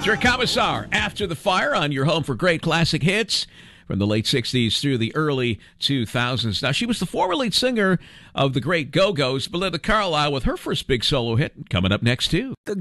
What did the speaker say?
Jerry Commissar, After the Fire, on your home for great classic hits from the late 60s through the early 2000s. Now, she was the former lead singer of the great Go-Go's, Belinda Carlisle, with her first big solo hit coming up next, too.